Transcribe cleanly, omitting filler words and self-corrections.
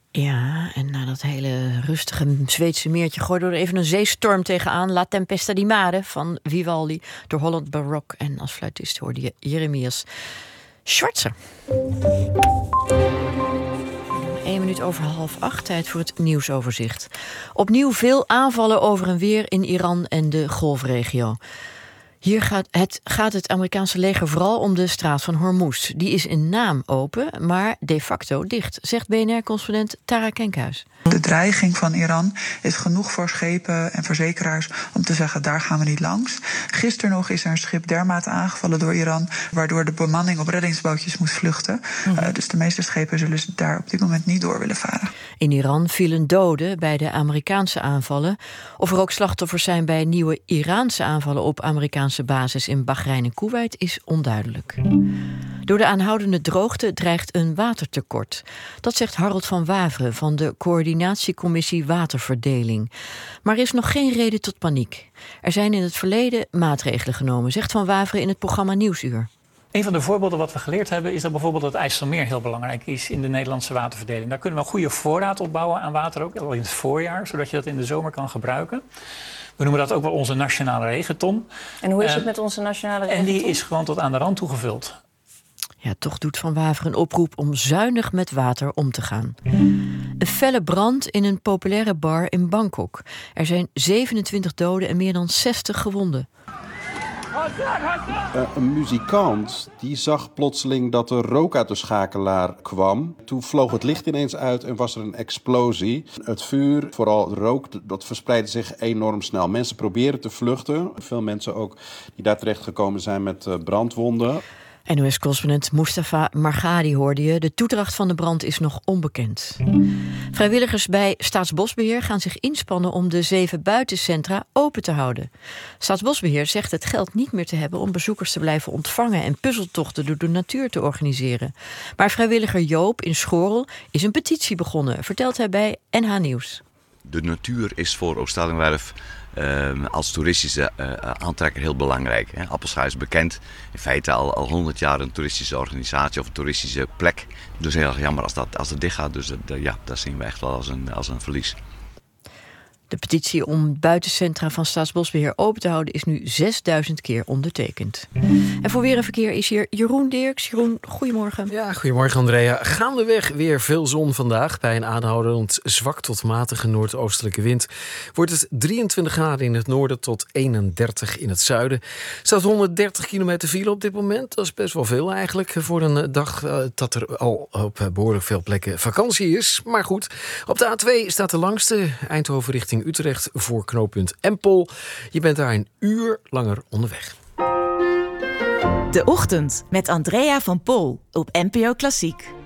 Ja, en na dat hele rustige Zweedse meertje gooiden we er even een zeestorm tegenaan. La Tempesta di Mare van Vivaldi door Holland Baroque. En als fluitist hoorde je Jeremias Schwarzer. 1 minuut over 7:30, tijd voor het nieuwsoverzicht. Opnieuw veel aanvallen over en weer in Iran en de Golfregio. Hier gaat het Amerikaanse leger vooral om de straat van Hormuz. Die is in naam open, maar de facto dicht, zegt BNR-correspondent Tara Kenkhuis. De dreiging van Iran is genoeg voor schepen en verzekeraars om te zeggen, daar gaan we niet langs. Gisteren nog is er een schip dermate aangevallen door Iran, waardoor de bemanning op reddingsbootjes moest vluchten. Dus de meeste schepen zullen daar op dit moment niet door willen varen. In Iran vielen doden bij de Amerikaanse aanvallen. Of er ook slachtoffers zijn bij nieuwe Iraanse aanvallen op Amerikaanse bases in Bahrein en Koeweit is onduidelijk. Door de aanhoudende droogte dreigt een watertekort. Dat zegt Harold van Waveren van de Coördinatiecommissie Waterverdeling. Maar er is nog geen reden tot paniek. Er zijn in het verleden maatregelen genomen, zegt Van Waveren in het programma Nieuwsuur. Een van de voorbeelden wat we geleerd hebben is dat bijvoorbeeld het IJsselmeer heel belangrijk is in de Nederlandse waterverdeling. Daar kunnen we een goede voorraad opbouwen aan water, ook al in het voorjaar, zodat je dat in de zomer kan gebruiken. We noemen dat ook wel onze nationale regenton. En hoe is het met onze nationale regenton? En die is gewoon tot aan de rand toegevuld. Ja, toch doet Van Waveren een oproep om zuinig met water om te gaan. Een felle brand in een populaire bar in Bangkok. Er zijn 27 doden en meer dan 60 gewonden. Een muzikant die zag plotseling dat er rook uit de schakelaar kwam. Toen vloog het licht ineens uit en was er een explosie. Het vuur, vooral rook, dat verspreidde zich enorm snel. Mensen proberen te vluchten. Veel mensen ook die daar terecht gekomen zijn met brandwonden. NOS-correspondent Mustafa Margadi hoorde je. De toedracht van de brand is nog onbekend. Vrijwilligers bij Staatsbosbeheer gaan zich inspannen om de 7 buitencentra open te houden. Staatsbosbeheer zegt het geld niet meer te hebben om bezoekers te blijven ontvangen en puzzeltochten door de natuur te organiseren. Maar vrijwilliger Joop in Schorel is een petitie begonnen, vertelt hij bij NH Nieuws. De natuur is voor Ooststellingwerf als toeristische aantrekker heel belangrijk. Appelscha is bekend, in feite al 100 jaar een toeristische organisatie of een toeristische plek. Dus heel erg jammer als dat dicht gaat. Dus dat zien we echt wel als een verlies. De petitie om buitencentra van Staatsbosbeheer open te houden is nu 6000 keer ondertekend. En voor weer en verkeer is hier Jeroen Dirks. Jeroen, goedemorgen. Ja, goedemorgen Andrea. Gaandeweg weer veel zon vandaag. Bij een aanhoudend zwak tot matige noordoostelijke wind wordt het 23 graden in het noorden tot 31 in het zuiden. Er staat 130 kilometer file op dit moment. Dat is best wel veel eigenlijk voor een dag dat er al op behoorlijk veel plekken vakantie is. Maar goed, op de A2 staat de langste, Eindhoven richting Utrecht voor knooppunt Empel. Je bent daar een uur langer onderweg. De Ochtend met Andrea van Pol op NPO Klassiek.